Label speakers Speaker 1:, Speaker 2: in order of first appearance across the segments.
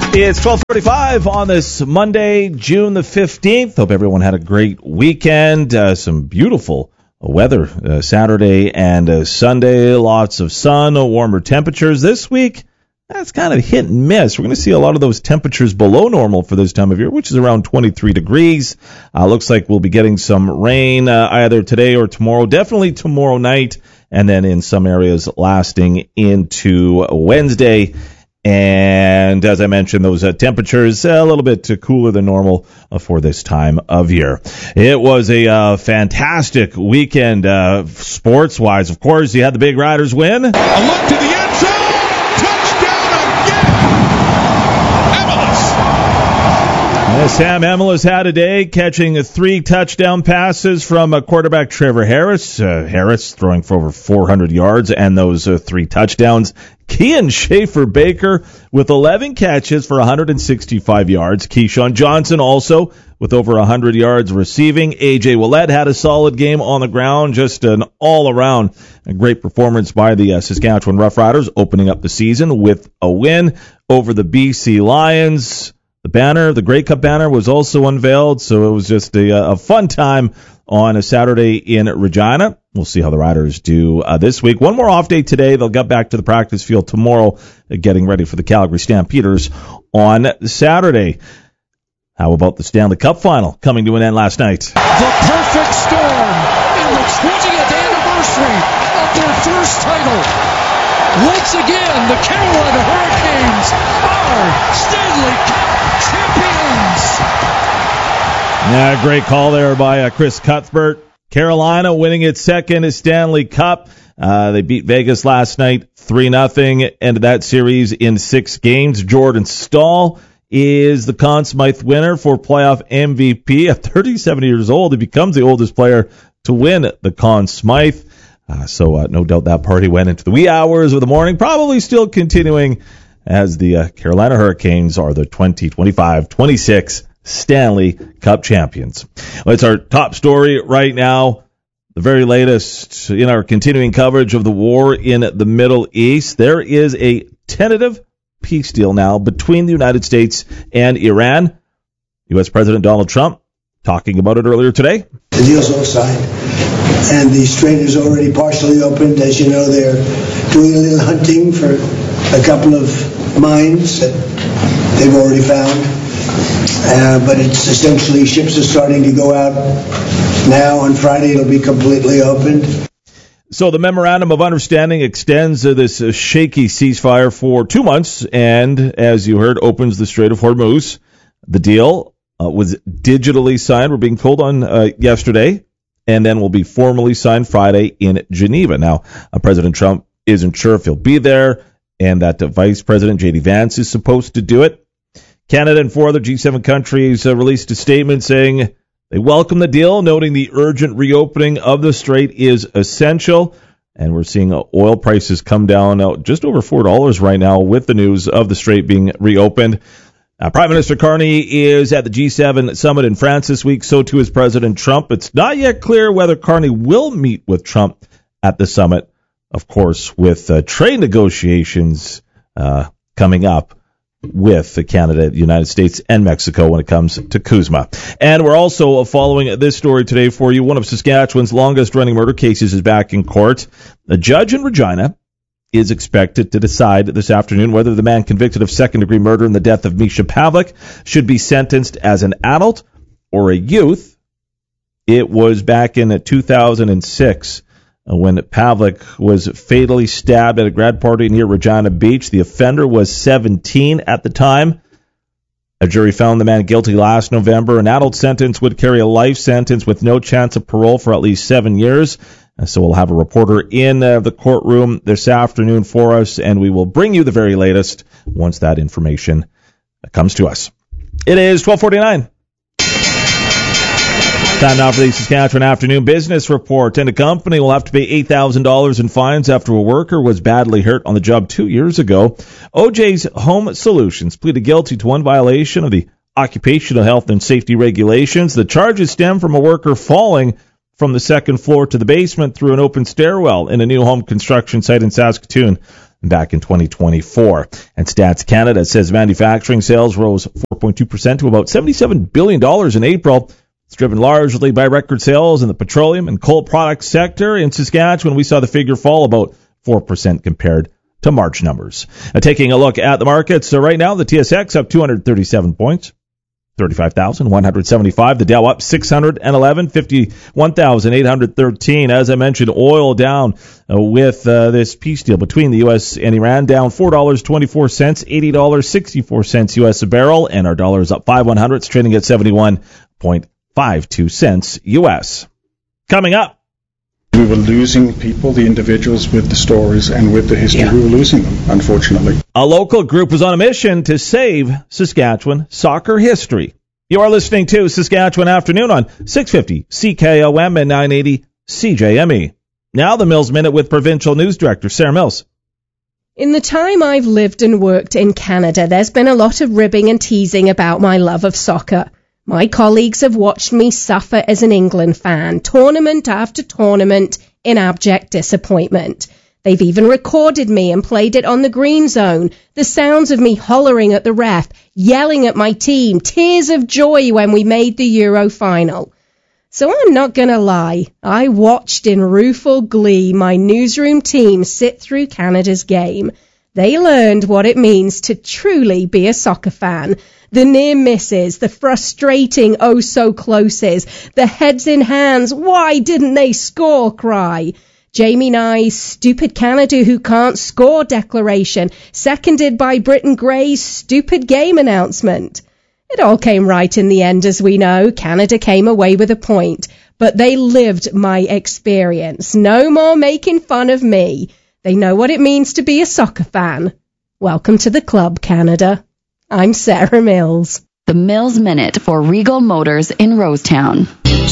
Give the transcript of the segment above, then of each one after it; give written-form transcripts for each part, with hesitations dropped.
Speaker 1: It's 12:45 on this Monday, June the 15th. Hope everyone had a great weekend. Some beautiful weather Saturday and Sunday. Lots of sun, warmer temperatures. This week, that's kind of hit and miss. We're going to see a lot of those temperatures below normal for this time of year, which is around 23 degrees. Looks like we'll be getting some rain either today or tomorrow. Definitely tomorrow night, and then in some areas lasting into Wednesday. And as I mentioned, those temperatures a little bit cooler than normal for this time of year. It was a fantastic weekend sports-wise. Of course, you had the big Riders win.
Speaker 2: A look to the end zone. Touchdown again. Emilus.
Speaker 1: Sam Emilus had a day, catching 3 touchdown passes from quarterback Trevor Harris. Harris throwing for over 400 yards and those 3 touchdowns. Kean Schaefer-Baker with 11 catches for 165 yards. Keyshawn Johnson also with over 100 yards receiving. A.J. Ouellette had a solid game on the ground, just an all-around great performance by the Saskatchewan Roughriders, opening up the season with a win over the BC Lions. The banner, the Grey Cup banner, was also unveiled, so it was just a fun time on a Saturday in Regina. We'll see how the Riders do this week. One more off day today. They'll get back to the practice field tomorrow, getting ready for the Calgary Stampeders on Saturday. How about the Stanley Cup final coming to an end last night?
Speaker 3: The perfect storm in the 20th anniversary of their first title. Once again, the Carolina Hurricanes are Stanley Cup champions.
Speaker 1: Yeah, great call there by Chris Cuthbert. Carolina winning its second Stanley Cup. They beat Vegas last night 3-0. Ended that series in 6 games. Jordan Staal is the Conn Smythe winner for playoff MVP. At 37 years old, he becomes the oldest player to win the Conn Smythe. So no doubt that party went into the wee hours of the morning, probably still continuing as the Carolina Hurricanes are the 2025-26 Stanley Cup champions. Well, it's our top story right now. The very latest in our continuing coverage of the war in the Middle East. There is a tentative peace deal now between the United States and Iran. U.S. President Donald Trump talking about it earlier today.
Speaker 4: The deal's all signed, and the strait is already partially opened. As you know, they're doing a little hunting for a couple of mines that they've already found. But it's essentially, ships are starting to go out now. On Friday, it'll be completely opened.
Speaker 1: So the Memorandum of Understanding extends this shaky ceasefire for 2 months and, as you heard, opens the Strait of Hormuz. The deal was digitally signed, we're being told, on yesterday, and then will be formally signed Friday in Geneva. Now, President Trump isn't sure if he'll be there, and that Vice President J.D. Vance is supposed to do it. Canada and 4 other G7 countries released a statement saying they welcome the deal, noting the urgent reopening of the strait is essential. And we're seeing oil prices come down just over $4 right now with the news of the strait being reopened. Prime Minister Carney is at the G7 summit in France this week. So too is President Trump. It's not yet clear whether Carney will meet with Trump at the summit, of course, with trade negotiations coming up with Canada, the United States, and Mexico when it comes to CUSMA. And we're also following this story today for you. One of Saskatchewan's longest-running murder cases is back in court. A judge in Regina is expected to decide this afternoon whether the man convicted of second-degree murder in the death of Misha Pavlik should be sentenced as an adult or a youth. It was back in 2006 when Pavlik was fatally stabbed at a grad party near Regina Beach. The offender was 17 at the time. A jury found the man guilty last November. An adult sentence would carry a life sentence with no chance of parole for at least 7 years. So we'll have a reporter in the courtroom this afternoon for us, and we will bring you the very latest once that information comes to us. It is 12:49. Time now for the Saskatchewan Afternoon Business Report. And a company will have to pay $8,000 in fines after a worker was badly hurt on the job 2 years ago. OJ's Home Solutions pleaded guilty to one violation of the occupational health and safety regulations. The charges stem from a worker falling from the second floor to the basement through an open stairwell in a new home construction site in Saskatoon. back in 2024. And Stats Canada says manufacturing sales rose 4.2% to about $77 billion in April. It's driven largely by record sales in the petroleum and coal products sector. In Saskatchewan, we saw the figure fall about 4% compared to March numbers. Taking a look at the markets, so right now the TSX up 237 points, 35,175. The Dow up 611, 51,813. As I mentioned, oil down with this peace deal between the U.S. and Iran, down $4.24, $80.64 U.S. a barrel, and our dollar is up 5/100. It's trading at 71.52 cents U.S. Coming up.
Speaker 5: We were losing people, the individuals with the stories and with the history. We were losing them, unfortunately.
Speaker 1: A local group was on a mission to save Saskatchewan soccer history. You are listening to Saskatchewan Afternoon on 650 CKOM and 980 CJME. Now the Mills Minute with Provincial News Director Sarah Mills.
Speaker 6: In the time I've lived and worked in Canada, there's been a lot of ribbing and teasing about my love of soccer. My colleagues have watched me suffer as an England fan, tournament after tournament, in abject disappointment. They've even recorded me and played it on the Green Zone, the sounds of me hollering at the ref, yelling at my team, tears of joy when we made the Euro final. So I'm not going to lie, I watched in rueful glee my newsroom team sit through Canada's game. They learned what it means to truly be a soccer fan. The near misses, the frustrating oh-so-closes, the heads in hands, why didn't they score cry. Jamie Nye's stupid Canada who can't score declaration, seconded by Britton Gray's stupid game announcement. It all came right in the end, as we know. Canada came away with a point, but they lived my experience. No more making fun of me. They know what it means to be a soccer fan. Welcome to the club, Canada. I'm Sarah Mills.
Speaker 7: The Mills Minute for Regal Motors in Rosetown.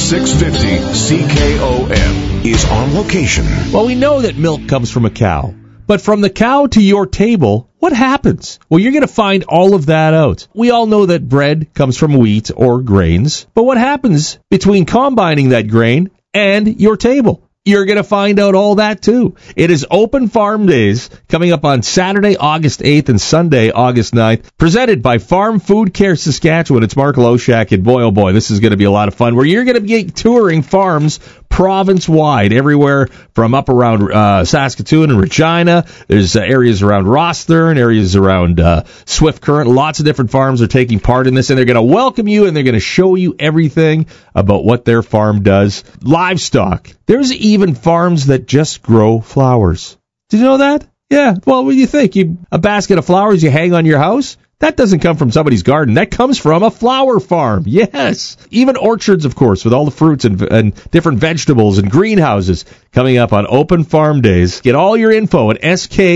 Speaker 2: 650 CKOM is on location.
Speaker 8: Well, we know that milk comes from a cow. But from the cow to your table, what happens? Well, you're going to find all of that out. We all know that bread comes from wheat or grains. But what happens between combining that grain and your table? You're going to find out all that, too. It is Open Farm Days coming up on Saturday, August 8th and Sunday, August 9th, presented by Farm Food Care Saskatchewan. It's Mark Loshak, and boy, oh boy, this is going to be a lot of fun, where you're going to be touring farms province-wide, everywhere from up around Saskatoon and Regina. There's areas around Rosthern, areas around Swift Current. Lots of different farms are taking part in this, and they're going to welcome you, and they're going to show you everything about what their farm does. Livestock. There's even farms that just grow flowers. Did you know that? Yeah. Well, what do you think? A basket of flowers you hang on your house? That doesn't come from somebody's garden. That comes from a flower farm. Yes. Even orchards, of course, with all the fruits and different vegetables and greenhouses coming up on Open Farm Days. Get all your info at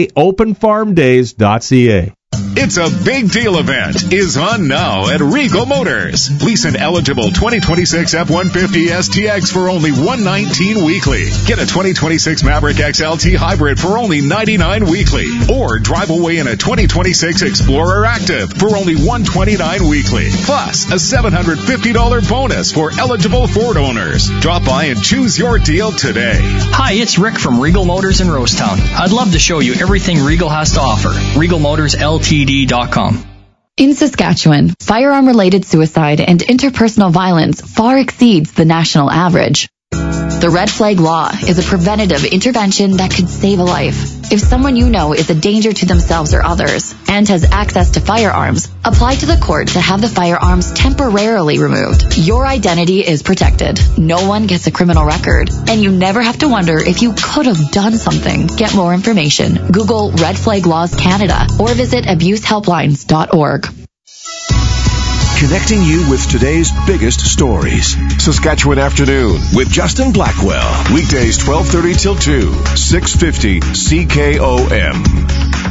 Speaker 8: skopenfarmdays.ca.
Speaker 2: It's a big deal event is on now at Regal Motors. Lease an eligible 2026 F-150 STX for only $119 weekly. Get a 2026 Maverick XLT Hybrid for only $99 weekly. Or drive away in a 2026 Explorer Active for only $129 weekly. Plus a $750 bonus for eligible Ford owners. Drop by and choose your deal today.
Speaker 9: Hi, it's Rick from Regal Motors in Rosetown. I'd love to show you everything Regal has to offer. RegalMotorsLTD.com.
Speaker 7: In Saskatchewan, firearm-related suicide and interpersonal violence far exceeds the national average. The Red Flag Law is a preventative intervention that could save a life. If someone you know is a danger to themselves or others and has access to firearms, apply to the court to have the firearms temporarily removed. Your identity is protected. No one gets a criminal record, and you never have to wonder if you could have done something. Get more information. Google Red Flag Laws Canada or visit abusehelplines.org.
Speaker 2: Connecting you with today's biggest stories. Saskatchewan Afternoon with Justin Blackwell. Weekdays 12:30 till 2. 650 CKOM.